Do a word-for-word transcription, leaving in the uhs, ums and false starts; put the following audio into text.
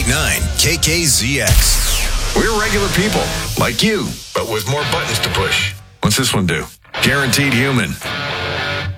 nine K K Z X. We're regular people, like you, but with more buttons to push. What's this one do? Guaranteed Human.